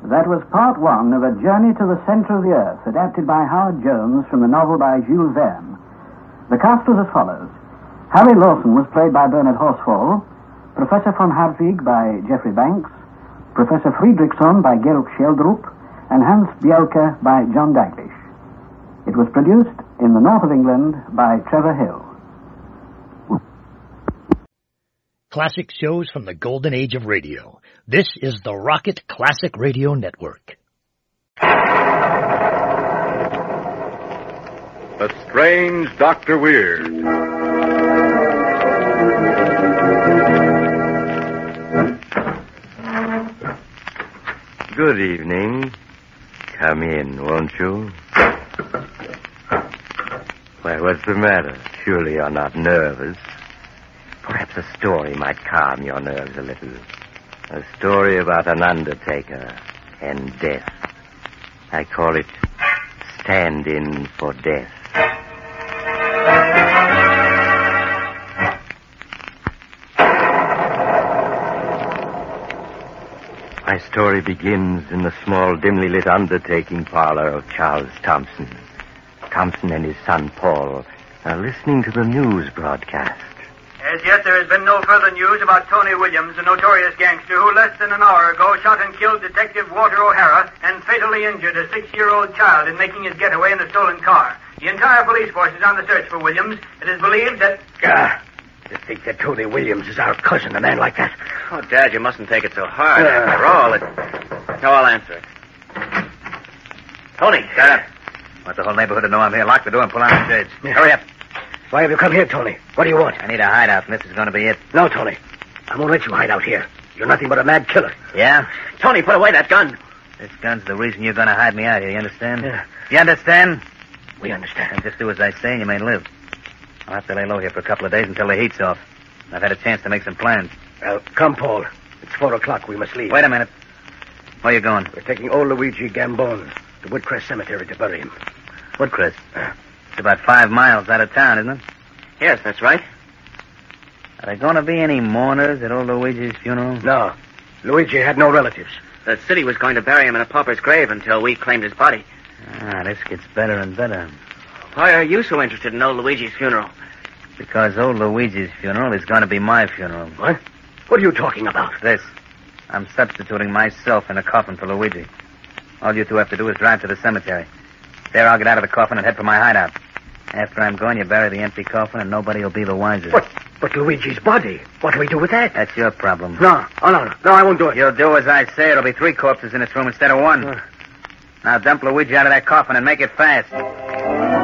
That was part one of A Journey to the Center of the Earth, adapted by Howard Jones from the novel by Jules Verne. The cast was as follows. Harry Lawson was played by Bernard Horsfall, Professor von Hartwig by Geoffrey Banks, Professor Friedrichsson by Georg Scheldrup, and Hans Bielke by John Daglish. It was produced in the north of England by Trevor Hill. Classic shows from the golden age of radio. This is the Rocket Classic Radio Network. The Strange Dr. Weird. Good evening. Come in, won't you? Why, what's the matter? Surely you're not nervous. Perhaps a story might calm your nerves a little. A story about an undertaker and death. I call it Stand-In for Death. My story begins in the small, dimly lit undertaking parlor of Charles Thompson. Thompson and his son, Paul, are listening to the news broadcast. As yet, there has been no further news about Tony Williams, a notorious gangster who less than an hour ago shot and killed Detective Walter O'Hara and fatally injured a 6-year-old child in making his getaway in a stolen car. The entire police force is on the search for Williams. It is believed that... To think that Tony Williams is our cousin, a man like that. Oh, Dad, you mustn't take it so hard. After all, No, I'll answer it. Tony, Dad. Want the whole neighborhood to know I'm here. Lock the door and pull on the shades. Yeah. Hurry up. Why have you come here, Tony? What do you want? I need a hideout, and this is going to be it. No, Tony. I won't let you hide out here. You're nothing but a mad killer. Yeah? Tony, put away that gun. This gun's the reason you're going to hide me out here, you understand? Yeah. You understand? We understand. And just do as I say and you may live. I'll have to lay low here for a couple of days until the heat's off. I've had a chance to make some plans. Well, come, Paul. It's 4 o'clock. We must leave. Wait a minute. Where are you going? We're taking old Luigi Gambone to Woodcrest Cemetery to bury him. Woodcrest? It's about 5 miles out of town, isn't it? Yes, that's right. Are there going to be any mourners at old Luigi's funeral? No. Luigi had no relatives. The city was going to bury him in a pauper's grave until we claimed his body. This gets better and better. Why are you so interested in old Luigi's funeral? Because old Luigi's funeral is going to be my funeral. What? What are you talking about? This. I'm substituting myself in a coffin for Luigi. All you two have to do is drive to the cemetery. There I'll get out of the coffin and head for my hideout. After I'm gone, you bury the empty coffin and nobody will be the wiser. But Luigi's body. What do we do with that? That's your problem. No, I won't do it. You'll do as I say. It'll be 3 corpses in this room instead of 1. Now dump Luigi out of that coffin and make it fast.